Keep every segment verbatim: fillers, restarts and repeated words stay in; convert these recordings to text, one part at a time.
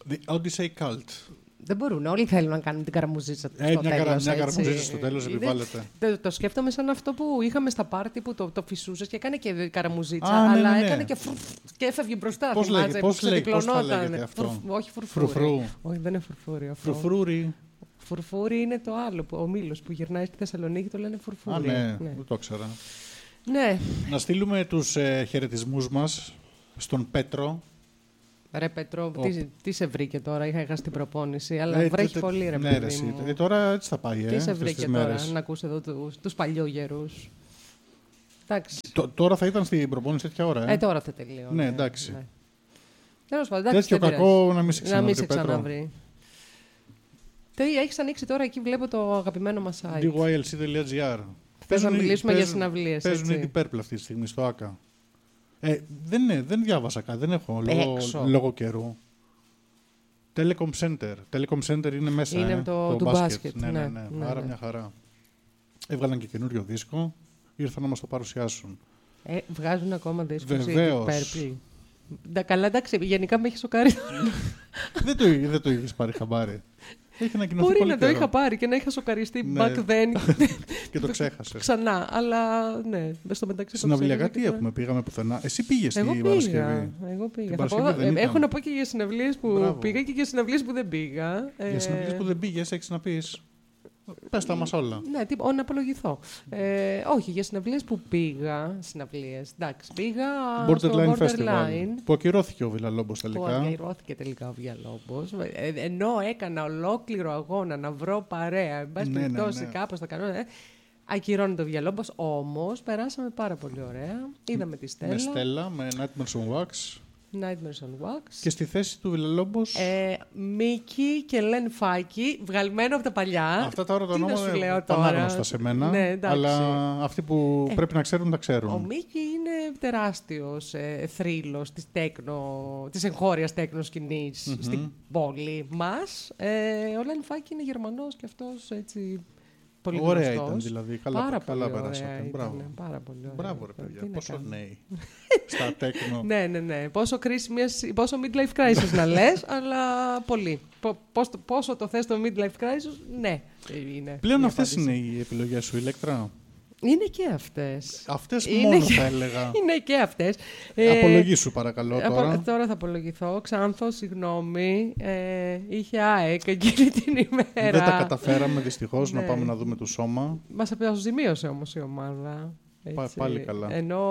The Odyssey Cult. Δεν μπορούν. Όλοι θέλουν να κάνουν την καραμουζίτσα στο ε, τέλος. Μια, καρα, μια έτσι. καραμουζίτσα στο τέλος επιβάλλεται. Το, το σκέφτομαι σαν αυτό που είχαμε στα πάρτι που το, το φυσούσες και έκανε και καραμουζίτσα. Α, αλλά ναι, ναι, ναι. έκανε και, φρουφ, και έφευγε μπροστά. Πώς λέγεται, πώς λέγεται, πώς θα λέγεται αυτό. Φρουφ, όχι φουρφούρι. Φρουφρού. Όχι, δεν είναι φουρφούρι αυτό. Φρουφρούρι. Φουρφούρι είναι το άλλο, που, ο μήλος που γυρνάει στη Θεσσαλονίκη το λένε φουρφούρι. Α, ναι, ναι. δεν το ήξερα. Ναι. Να στείλουμε τους ε, χαιρετισμούς μας στον Πέτρο. Ρε Πέτρο, Ο... τι, τι σε βρήκε τώρα, είχα χάσει την προπόνηση, αλλά ε, βρέχει τε, πολύ ρε ναι, παιδί ρε, μου. ε, τώρα έτσι θα πάει, ε, Τι σε βρήκε τώρα, μέρες. να ακούσει εδώ τους, τους παλιόγερους. Εντάξει. Τ, τώρα θα ήταν στην προπόνηση τέτοια ώρα, ε. Ε, τώρα θα τελείω. Ναι, εντάξει. Ναι. Τέλος πάντων, εντάξει, τέτοιο δεν κακό πειράζει. να μην σε Να μην ξαναβρει, σε Πέτρο. ξαναβρει. Τι, έχεις ανοίξει τώρα, εκεί βλέπω το αγαπημένο μας site. ντι γουάι ελ σι τελεία τζι άρ. Θες να μιλήσουμε για συναυλίες, Παίζουν έτσι. ήδη Purple αυτή τη στιγμή στο ΆΚΑ. Ε, δεν, ναι, δεν διάβασα κάτι, δεν έχω λόγω, λόγω καιρού. Telecom Center. Telecom Center είναι μέσα. Είναι ε, το, το του μπάσκετ. μπάσκετ. Ναι, ναι, ναι. ναι, ναι, Άρα ναι. μια χαρά. Έβγαλαν και καινούριο δίσκο. Ήρθαν να μας το παρουσιάσουν. Ε, βγάζουν ακόμα δίσκους. Βεβαίως. Τα καλά, εντάξει, γενικά με έχει σοκάρει. δεν, το, δεν το είχες πάρει χαμπάρι. Έχει ανακοινωθεί Μπορεί πολύ να το καιρό. είχα πάρει και να είχα σοκαριστεί Ναι. back then. Και το ξέχασες. Ξανά, αλλά ναι, στο μεταξύ. το Συναυλιακά ξέχασα τι και έχουμε, πήγαμε πουθενά. Εσύ πήγες Εγώ στη πήγα. Παρασκευή. Εγώ πήγα. Την Θα πω, Παρασκευή δεν ε, ήταν. έχω να πω και για συναυλίες που Μπράβο. πήγα και για συναυλίες που δεν πήγα. Για συναυλίες που δεν πήγες, έχεις να πεις. Πες τα μας όλα. Ναι, τι, ό, να απολογηθώ. Ε, όχι, για συναυλίες που πήγα. Συναυλίες, εντάξει. Πήγα στο Borderline Festival. Borderline. Που ακυρώθηκε ο Βιλαλόμπος Που τελικά. ακυρώθηκε τελικά ο Βιαλόμπος. Ε, ενώ έκανα ολόκληρο αγώνα να βρω παρέα, εν πάση Ναι, ναι, περιπτώσει ναι. κάπως τα κανόνα. Ε, ακυρώνει το Βιαλόμπος, όμως περάσαμε πάρα πολύ ωραία. Είδαμε τη Στέλλα. Με Στέλλα, με Nightmares on Wax. Nightmares on Wax. Και στη θέση του Βιλαλόμπος. Ε, Μίκη και Λεν Φάκη, βγαλμένο από τα παλιά. Αυτά τα ώρα τα Τι να σου ονόματα λέω είναι τώρα. πανάγνωστα σε μένα. Ναι, εντάξει. αλλά αυτοί που Ε, πρέπει να ξέρουν, τα ξέρουν. Ο Μίκη είναι τεράστιος ε, θρύλος της, τέκνο, της εγχώριας τέκνο σκηνής Mm-hmm. στην πόλη μας. Ε, ο Λεν Φάκη είναι Γερμανός και αυτός έτσι πολύ Ωραία γνωστός. ήταν δηλαδή. Καλά, Πάρα καλά πολύ περάσατε. ωραία Μπράβο. ήταν, πάρα πολύ ωραία. Μπράβο, ρε Τι παιδιά. να Πόσο κάνουμε. νέοι. Στα τέκνο. Ναι, ναι, ναι. Πόσο, κρίση, μιας, πόσο midlife crisis να λες, αλλά πολύ. Πο- πώς το- πόσο το θες το midlife crisis, ναι. Είναι Πλέον η αυτές απάντηση. είναι οι επιλογές σου, Ηλέκτρα. Είναι και αυτές. Αυτές Είναι μόνο και- θα έλεγα. Είναι και αυτές. Απολογήσου παρακαλώ απο- τώρα. Τώρα θα απολογηθώ. Ξάνθο, συγγνώμη. Ε, είχε ΑΕΚ εκείνη την ημέρα. Δεν τα καταφέραμε δυστυχώς να Ναι. πάμε να δούμε το σώμα. Μας αποζημίωσε όμως η ομάδα. Πα- έτσι. πάλι καλά.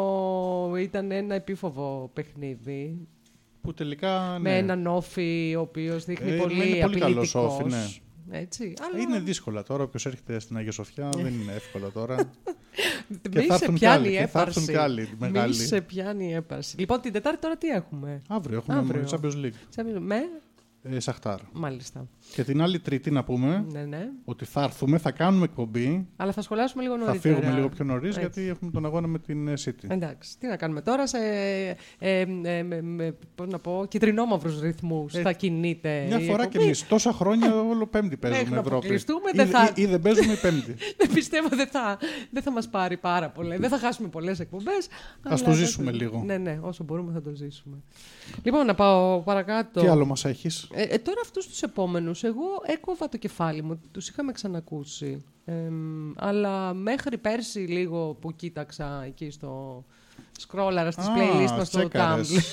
Ενώ ήταν ένα επίφοβο παιχνίδι. Που τελικά. Με Ναι. έναν όφη ο οποίος δείχνει Ε, πολύ είναι πολύ καλός απειλητικός. όφη, ναι. Έτσι, αλλά Είναι δύσκολα τώρα. Όποιος έρχεται στην Αγία Σοφιά δεν είναι εύκολο τώρα. Και μη θα σε έρθουν κι πιάνει άλλοι, η και θα έρθουν έπαρση. κι άλλοι μεγάλοι. Μη σε πιάνει η έπαρση. Λοιπόν, την Τετάρτη τώρα τι έχουμε. Αύριο έχουμε Αύριο. Champions League. Τσάμπι- Με, Ε, Σαχτάρ. μάλιστα. Και την άλλη Τρίτη να πούμε Ναι, ναι. ότι θα έρθουμε, θα κάνουμε εκπομπή. Αλλά θα σχολιάσουμε λίγο Θα νωρίτερα. φύγουμε λίγο πιο νωρί Έτσι. γιατί έχουμε τον αγώνα με την ε, City. Εντάξει, τι να κάνουμε τώρα σε ε, ε, ε, με, με, πώς να πω, κυτρινόμαυρους ρυθμούς Ε, θα κινείται Μια η φορά εκπομπή. και εμεί. Τόσα χρόνια όλο Πέμπτη Μέχρι παίζουμε να Ευρώπη. αποκλειστούμε, Ή, δεν θα- ή, ή δεν παίζουμε η Πέμπτη. Δεν πιστεύω δεν θα, δεν θα μας πάρει πάρα πολύ. Δεν θα χάσουμε πολλές εκπομπές. Ας αλλά το θα- ζήσουμε λίγο. Ναι, ναι, όσο μπορούμε θα το ζήσουμε. Λοιπόν, να πάω παρακάτω. Τι άλλο μας έχει. Ε, ε, τώρα αυτούς τους επόμενους, εγώ έκοβα το κεφάλι μου, τους είχαμε ξανακούσει. Εμ, αλλά μέχρι πέρσι λίγο που κοίταξα εκεί στο σκρόλαρα στις Α, playlist μας στο τσέκαρες. Tumblr.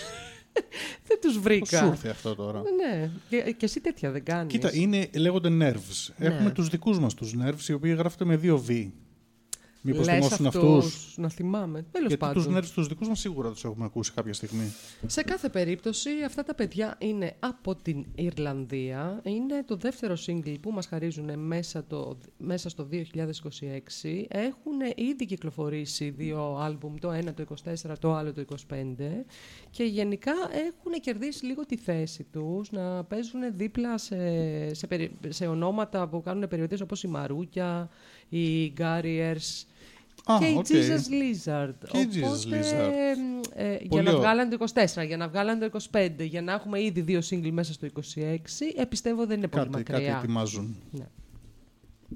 Δεν τους Πώς βρήκα. σου ήρθε αυτό τώρα. Ναι, και, και εσύ τέτοια δεν κάνεις. Κοίτα, είναι, λέγονται nerves. Ναι. Έχουμε τους δικούς μας τους nerves, οι οποίοι γράφονται με δύο V. Μήπως Λες θυμόσουν αυτούς, αυτούς. να θυμάμαι. Τέλος Γιατί πάντων. τους nerves τους δικούς μας σίγουρα τους έχουμε ακούσει κάποια στιγμή. Σε κάθε περίπτωση, αυτά τα παιδιά είναι από την Ιρλανδία. Είναι το δεύτερο single που μας χαρίζουν μέσα, το, μέσα στο δύο χιλιάδες είκοσι έξι. Έχουν ήδη κυκλοφορήσει δύο άλμπουμ, το ένα το είκοσι τέσσερα, το άλλο το είκοσι πέντε. Και γενικά έχουν κερδίσει λίγο τη θέση τους να παίζουν δίπλα σε, σε, περι, σε ονόματα που κάνουν περιοδίες όπως η Μαρούκια, οι Garriers. Α, Και η οκ. Jesus Lizard. Και η Jesus Lizard. Ε, ε, για Πολύ να ωραία. βγάλαν το είκοσι τέσσερα, για να βγάλαν το είκοσι πέντε, για να έχουμε ήδη δύο single μέσα στο είκοσι έξι, ε, πιστεύω δεν είναι πολύ Κάτι, κάτι μακριά. ετοιμάζουν. Ναι.